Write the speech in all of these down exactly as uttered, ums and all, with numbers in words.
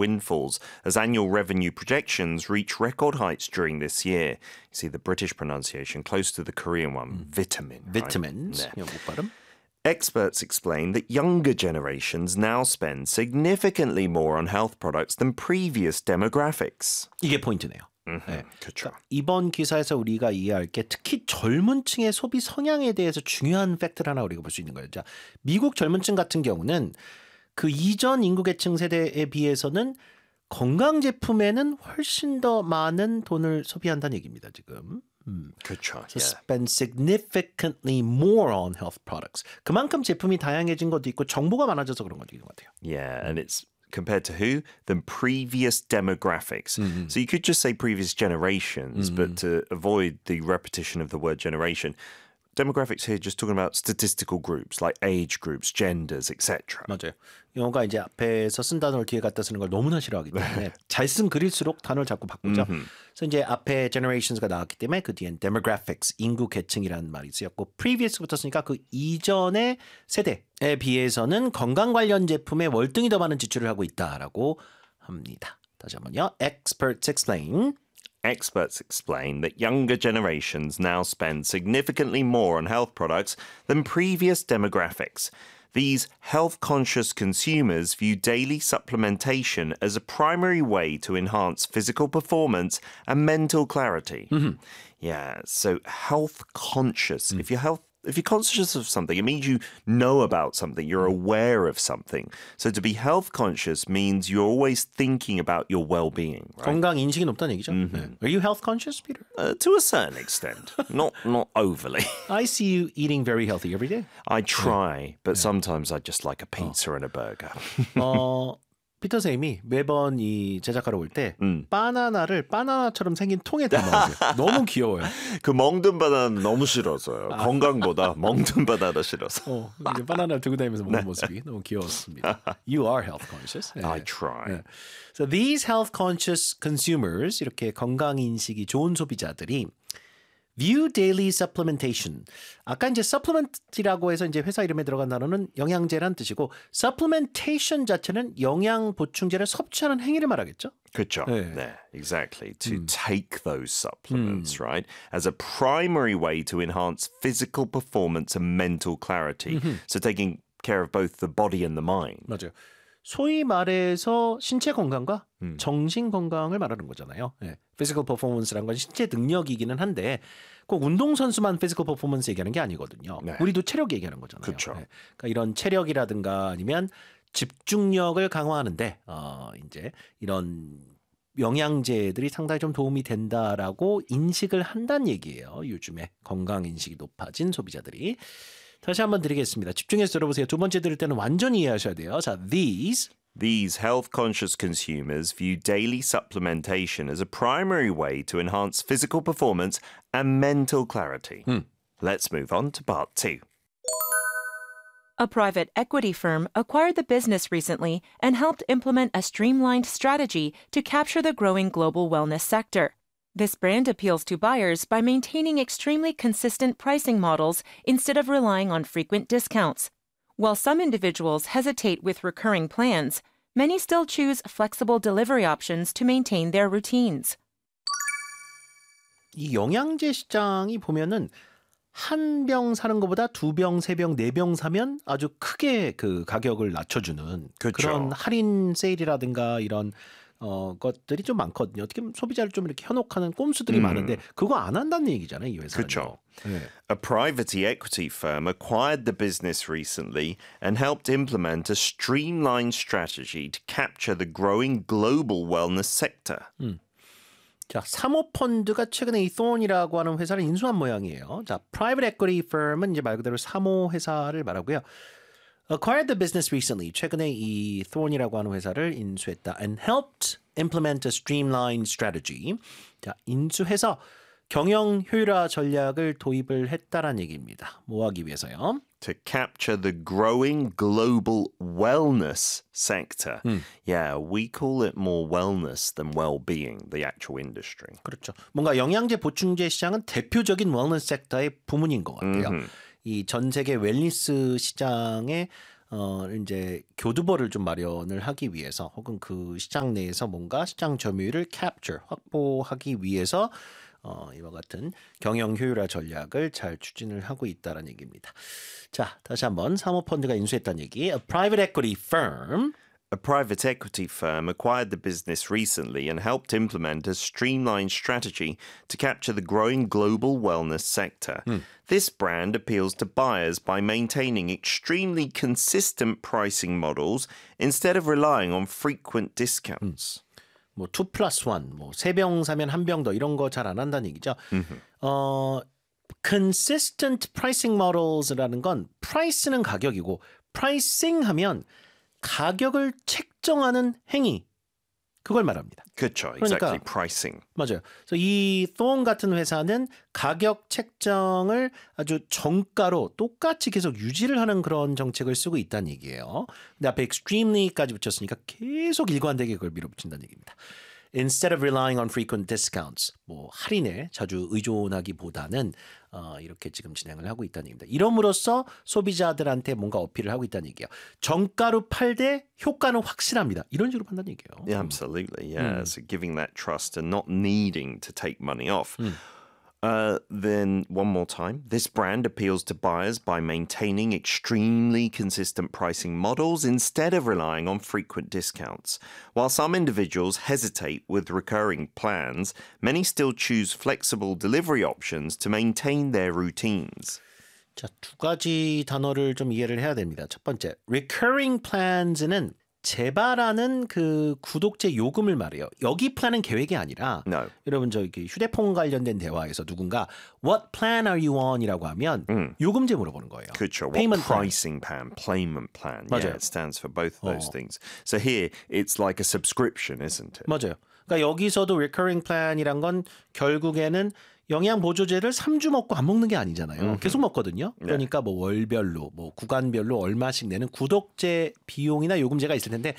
windfalls as annual revenue projections reach record heights during this year. You see the British pronunciation close to the Korean one, vitamin. vitamins. Right? 네. 못 발음. Experts explain that younger generations now spend significantly more on health products than previous demographics. 이게 포인트네요. Mm-hmm. 네. 그렇죠. 이번 기사에서 우리가 이해할 게 특히 젊은 층의 소비 성향에 대해서 중요한 팩트를 하나 우리가 볼 수 있는 거예요. 자, 미국 젊은 층 같은 경우는 그 이전 인구 계층 세대에 비해서는 건강 제품에는 훨씬 더 많은 돈을 소비한다는 얘기입니다. 지금. 음. 그렇죠. So Yeah. spend significantly more on health products. 그만큼 제품이 다양해진 것도 있고 정보가 많아져서 그런 것도 있는 것 같아요. Yeah, and it's compared to who? Than previous demographics. Mm-hmm. So you could just say previous generations, Mm-hmm. but to avoid the repetition of the word generation, demographics here just talking about statistical groups like age groups, genders, et cetera. 맞아요. 영어가 이제 앞에서 쓴 단어를 뒤에 갖다 쓰는 걸 너무나 싫어하기 때문에 잘 쓴 글일수록 단어를 자꾸 바꾸죠. 그래서 이제 앞에 generations가 나왔기 때문에 그 뒤엔 demographics, 인구 계층이라는 말이 쓰였고 previous부터 쓰니까 그 이전의 세대에 비해서는 건강 관련 제품에 월등히 더 많은 지출을 하고 있다라고 합니다. 다시 한번요. Experts explain. Experts explain that younger generations now spend significantly more on health products than previous demographics. These health-conscious consumers view daily supplementation as a primary way to enhance physical performance and mental clarity. Mm-hmm. Yeah, so health-conscious. Mm. If you're health If you're conscious of something, it means you know about something. You're aware of something. So to be health conscious means you're always thinking about your well-being. Right? 건강 인식이 높다는 얘기죠. Mm-hmm. 네. Are you health conscious, Peter? Uh, to a certain extent, not not overly. I see you eating very healthy every day. I try, but sometimes I just like a pizza and a burger. 어, 피터 쌤이 매번 이 제작하러 올 때 음. 바나나를 바나나처럼 생긴 통에 담아오세요. 너무 귀여워요. 그 먹는 바나나 너무 싫어서요. 건강보다 먹는 바나나 싫어서. 어, 이제 바나나를 들고 다니면서 먹는 모습이 너무 귀여웠습니다. You are health conscious. 네. I try. 네. So these health conscious consumers, 이렇게 건강 인식이 좋은 소비자들이 view daily supplementation. 아까 이제 supplement이라고 해서 이제 회사 이름에 들어간 단어는 영양제란 뜻이고 supplementation 자체는 영양 보충제를 섭취하는 행위를 말하겠죠? 그렇죠. 네. 네, exactly. To take those supplements, right, as a primary way to enhance physical performance and mental clarity. So taking care of both the body and the mind. 맞아요. 소위 말해서 신체 건강과 음. 정신 건강을 말하는 거잖아요. 네. physical performance라는 건 신체 능력이기는 한데 꼭 운동선수만 physical performance 얘기하는 게 아니거든요. 네. 우리도 체력 얘기하는 거잖아요. 그렇죠. 네. 그러니까 이런 체력이라든가 아니면 집중력을 강화하는데 어, 이제 이런 영양제들이 상당히 좀 도움이 된다라고 인식을 한다는 얘기예요. 요즘에 건강 인식이 높아진 소비자들이. 다시 한번 드리겠습니다. 집중해서 들어보세요. 두 번째 들을 때는 완전히 이해하셔야 돼요. 자, these These health-conscious consumers view daily supplementation as a primary way to enhance physical performance and mental clarity. 음. Let's move on to part two. A private equity firm acquired the business recently and helped implement a streamlined strategy to capture the growing global wellness sector. This brand appeals to buyers by maintaining extremely consistent pricing models instead of relying on frequent discounts. While some individuals hesitate with recurring plans, many still choose flexible delivery options to maintain their routines. 이 영양제 시장이 보면은 한 병 사는 것보다 두 병, 세 병, 네 병 사면 아주 크게 그 가격을 낮춰주는 그렇죠. 그런 할인 세일이라든가 이런 어, 것들이 좀 많거든요. 어떻게 보면 소비자를 좀 이렇게 현혹하는 꼼수들이 음. 많은데 그거 안 한다는 얘기잖아요, 이 회사는. 그렇죠. 네. A private equity firm acquired the business recently and helped implement a streamlined strategy to capture the growing global wellness sector. 음. 자, 사모펀드가 최근에 이 Thorne이라고 하는 회사를 인수한 모양이에요. 자, private equity firm은 이제 말 그대로 사모 회사를 말하고요. Acquired the business recently. 최근에 이 Thorne이라고 하는 회사를 인수했다. And helped implement a streamlined strategy. 자, 인수해서 경영 효율화 전략을 도입을 했다라는 얘기입니다. 뭐 하기 위해서요? To capture the growing global wellness sector. 음. Yeah, we call it more wellness than well-being, the actual industry. 그렇죠. 뭔가 영양제 보충제 시장은 대표적인 웰너스 섹터의 부문인 것 같아요. 이 전 세계 웰니스 시장의 어 이제 교두보를 좀 마련을 하기 위해서 혹은 그 시장 내에서 뭔가 시장 점유율을 capture 확보하기 위해서 어, 이와 같은 경영 효율화 전략을 잘 추진을 하고 있다는 얘기입니다. 자, 다시 한번 사모펀드가 인수했다는 얘기. A private equity firm. A private equity firm acquired the business recently and helped implement a streamlined strategy to capture the growing global wellness sector. Mm. This brand appeals to buyers by maintaining extremely consistent pricing models instead of relying on frequent discounts. 뭐 투 플러스 원, 뭐 세 병 사면 한 병 더 이런 거 잘 안 한다는 얘기죠. 어, consistent pricing models라는 건 price는 가격이고 pricing 하면 가격을 책정하는 행위 그걸 말합니다. 그렇죠. Exactly. 그러니까, pricing. 맞아요. 그래서 이 Thorne 같은 회사는 가격 책정을 아주 정가로 똑같이 계속 유지를 하는 그런 정책을 쓰고 있다는 얘기예요. 근데 앞에 extremely까지 붙였으니까 계속 일관되게 그걸 밀어붙인다는 얘기입니다. Instead of relying on frequent discounts, 뭐 할인에 자주 의존하기보다는 어, 이렇게 지금 진행을 하고 있다는 얘기입니다. 이럼으로써 소비자들한테 뭔가 어필을 하고 있다는 얘기예요. 정가로 팔 때 효과는 확실합니다. 이런 식으로 판다는 얘기예요. Yeah, absolutely. Yeah, so giving that trust and not needing to take money off. Uh, then one more time, this brand appeals to buyers by maintaining extremely consistent pricing models instead of relying on frequent discounts. While some individuals hesitate with recurring plans, many still choose flexible delivery options to maintain their routines. 자, 두 가지 단어를 좀 이해를 해야 됩니다. 첫 번째, recurring plans는 재발하는 그 구독제 요금을 말해요. 여기 플랜은 계획이 아니라 No. 여러분 저기 휴대폰 관련된 대화에서 누군가 What plan are you on? 이라고 하면 음. 요금제 물어보는 거예요. 그렇죠. What Payment pricing plan, payment plan. 맞아요. Yeah, it stands for both of those 어. things. So here it's like a subscription, isn't it? 맞아요. 그러니까 여기서도 recurring plan이란 건 결국에는 영양 보조제를 삼 주 먹고 안 먹는 게 아니잖아요. 음흠. 계속 먹거든요. 그러니까 뭐 월별로 뭐 구간별로 얼마씩 내는 구독제 비용이나 요금제가 있을 텐데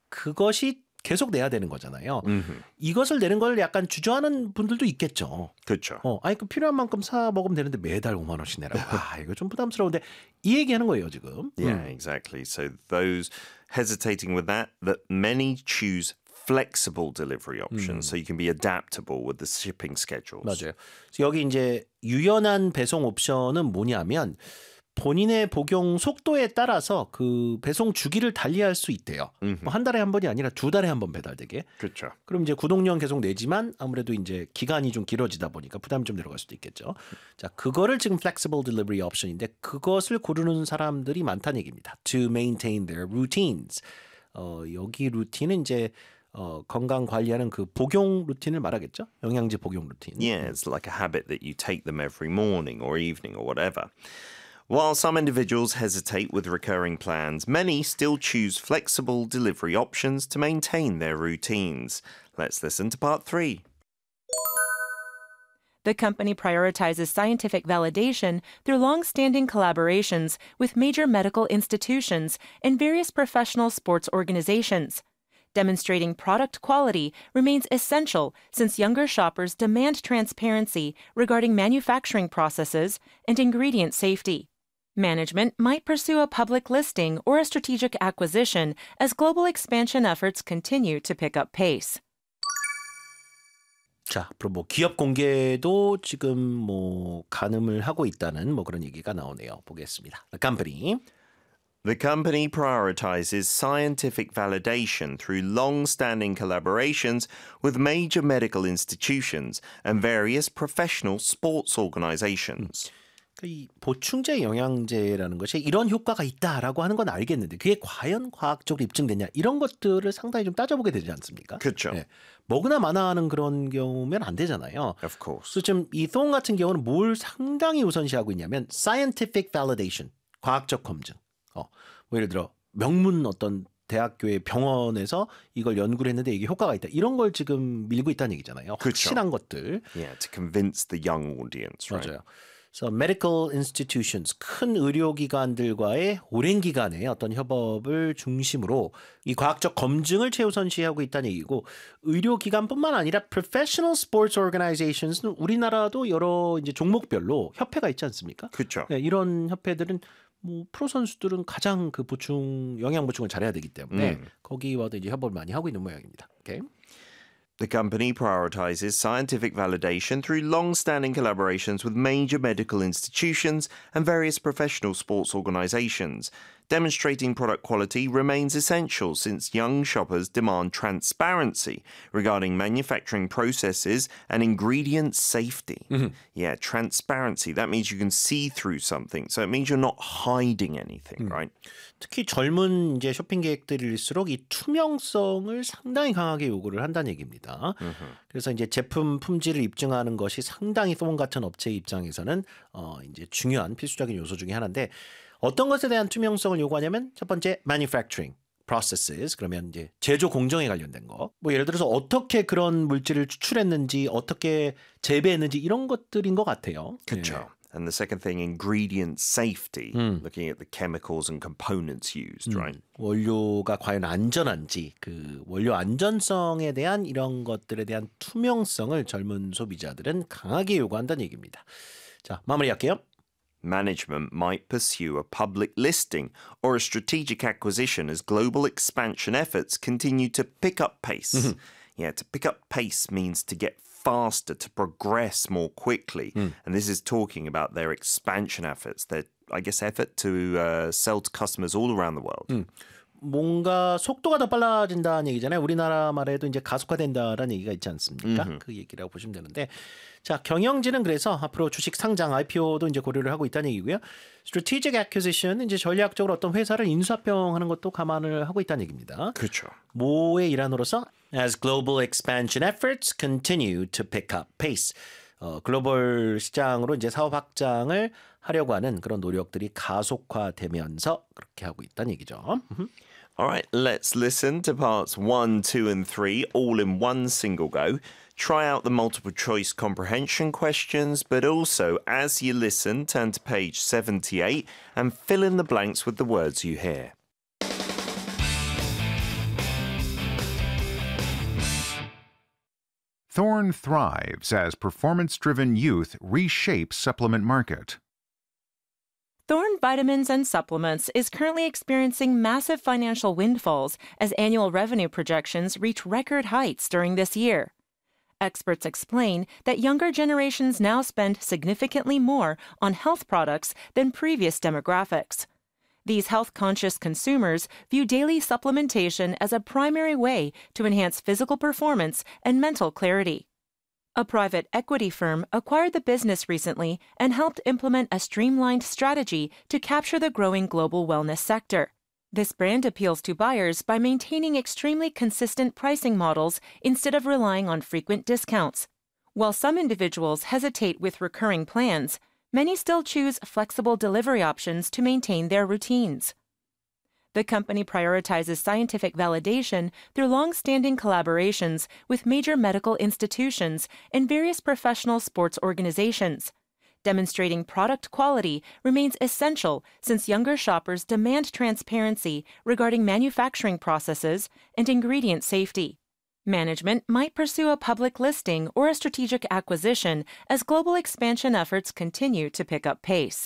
그것이 계속 내야 되는 거잖아요. 음흠. 이것을 내는 걸 약간 주저하는 분들도 있겠죠. 그렇죠. 어, 아니 그 필요한 만큼 사 먹으면 되는데 매달 오만 원씩 내라고. 아, 이거 좀 부담스러운데 이 얘기하는 거예요, 지금. Yeah, 음. exactly. So those hesitating with that, that many choose flexible delivery options, 음. so you can be adaptable with the shipping schedules. 맞아요. 그래서 여기 이제 유연한 배송 옵션은 뭐냐면 본인의 복용 속도에 따라서 그 배송 주기를 달리할 수 있대요. 뭐 한 달에 한 번이 아니라 두 달에 한 번 배달되게. 그렇죠. 그럼 이제 구독료는 계속 내지만 아무래도 이제 기간이 좀 길어지다 보니까 부담이 좀 내려갈 수도 있겠죠. 자, 그거를 지금 flexible delivery option인데 그것을 고르는 사람들이 많다는 얘기입니다. To maintain their routines. 어, 여기 루틴은 이제 어, 건강 관리하는 그 복용 루틴을 말하겠죠? 영양제 복용 루틴. Yeah, it's like a habit that you take them every morning or evening or whatever. While some individuals hesitate with recurring plans, many still choose flexible delivery options to maintain their routines. Let's listen to part three. The company prioritizes scientific validation through long-standing collaborations with major medical institutions and various professional sports organizations. Demonstrating product quality remains essential since younger shoppers demand transparency regarding manufacturing processes and ingredient safety. Management might pursue a public listing or a strategic acquisition as global expansion efforts continue to pick up pace. 자, 앞으로 뭐 기업 공개도 지금 뭐 가늠을 하고 있다는 뭐 그런 얘기가 나오네요. 보겠습니다. The company. The company prioritizes scientific validation through long-standing collaborations with major medical institutions and various professional sports organizations. 이 보충제 영양제라는 것이 이런 효과가 있다라고 하는 건 알겠는데 그게 과연 과학적으로 입증됐냐 이런 것들을 상당히 좀 따져보게 되지 않습니까? 그렇죠. 네. 먹으나 마나 하는 그런 경우면 안 되잖아요. Of course. 그래서 지금 이 Thorne 같은 경우는 뭘 상당히 우선시하고 있냐면 scientific validation, 과학적 검증. 어, 뭐 예를 들어 명문 어떤 대학교의 병원에서 이걸 연구를 했는데 이게 효과가 있다. 이런 걸 지금 밀고 있다는 얘기잖아요. 그렇죠. 확실한 것들. Yeah, to convince the young audience, right? 맞아요. 그래서 medical institutions, 큰 의료기관들과의 오랜 기간의 어떤 협업을 중심으로 이 과학적 검증을 최우선시하고 있다는 얘기고 의료기관뿐만 아니라 professional sports organisations는 우리나라도 여러 이제 종목별로 협회가 있지 않습니까? 그렇죠. 네, 이런 협회들은 뭐 프로 선수들은 가장 그 보충 영양 보충을 잘해야 되기 때문에 음. 거기와도 이제 협업을 많이 하고 있는 모양입니다. 오케이. The company prioritizes scientific validation through long-standing collaborations with major medical institutions and various professional sports organizations. Demonstrating product quality remains essential since young shoppers demand transparency regarding manufacturing processes and ingredient safety. Mm-hmm. Yeah, transparency. That means you can see through something. So it means you're not hiding anything, mm. right? 특히 젊은 이제 쇼핑 계획들일수록 이 투명성을 상당히 강하게 요구를 한다는 얘기입니다. Mm-hmm. 그래서 이제 제품 품질을 입증하는 것이 상당히 돈 같은 업체 입장에서는 어 이제 중요한 필수적인 요소 중에 하나인데 어떤 것에 대한 투명성을 요구하냐면 첫 번째 manufacturing processes 그러면 이제 제조 공정에 관련된 거. 뭐 예를 들어서 어떻게 그런 물질을 추출했는지 어떻게 재배했는지 이런 것들인 것 같아요. 그렇죠. 네. And the second thing, ingredient safety, 음. looking at the chemicals and components used, 음. right? 원료가 과연 안전한지, 그 원료 안전성에 대한 이런 것들에 대한 투명성을 젊은 소비자들은 강하게 요구한다는 얘기입니다. 자, 마무리할게요. Management might pursue a public listing or a strategic acquisition as global expansion efforts continue to pick up pace. Mm-hmm. Yeah, to pick up pace means to get faster, to progress more quickly. Mm. And this is talking about their expansion efforts, their, I guess, effort to uh, sell to customers all around the world. 음. 뭔가 속도가 더 빨라진다는 얘기잖아요. 우리나라 말에도 이제 가속화된다라는 얘기가 있지 않습니까? Mm-hmm. 그 얘기라고 보시면 되는데. 자, 경영진은 그래서 앞으로 주식 상장 아이피오도 이제 고려를 하고 있다는 얘기고요. Strategic acquisition 이제 전략적으로 어떤 회사를 인수합병하는 것도 감안을 하고 있다는 얘기입니다. 그렇죠. 뭐의 일환으로서 as global expansion efforts continue to pick up pace. 어, 글로벌 시장으로 이제 사업 확장을 하려고 하는 그런 노력들이 가속화되면서 그렇게 하고 있다는 얘기죠. All right, let's listen to parts one, two, and three all in one single go. Try out the multiple choice comprehension questions, but also, as you listen, turn to page seventy-eight and fill in the blanks with the words you hear. Thorne thrives as performance-driven youth reshapes supplement market. Thorne Vitamins and Supplements is currently experiencing massive financial windfalls as annual revenue projections reach record heights during this year. Experts explain that younger generations now spend significantly more on health products than previous demographics. These health-conscious consumers view daily supplementation as a primary way to enhance physical performance and mental clarity. A private equity firm acquired the business recently and helped implement a streamlined strategy to capture the growing global wellness sector. This brand appeals to buyers by maintaining extremely consistent pricing models instead of relying on frequent discounts. While some individuals hesitate with recurring plans, many still choose flexible delivery options to maintain their routines. The company prioritizes scientific validation through long-standing collaborations with major medical institutions and various professional sports organizations. Demonstrating product quality remains essential since younger shoppers demand transparency regarding manufacturing processes and ingredient safety. Management might pursue a public listing or a strategic acquisition as global expansion efforts continue to pick up pace.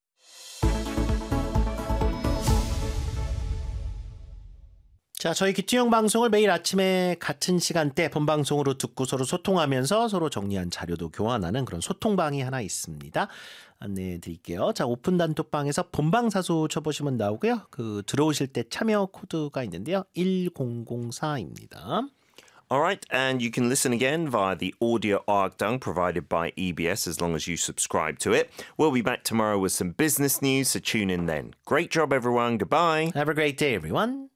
자, 저희 귀티형 방송을 매일 아침에 같은 시간대 본방송으로 듣고 서로 소통하면서 서로 정리한 자료도 교환하는 그런 소통방이 하나 있습니다. 안내해 드릴게요. 자, 오픈 단톡방에서 본방사수 쳐보시면 나오고요. 그 들어오실 때 참여 코드가 있는데요. 일공공사입니다. All right, and you can listen again via the audio arkdung provided by E B S as long as you subscribe to it. We'll be back tomorrow with some business news, so tune in then. Great job, everyone. Goodbye. Have a great day, everyone.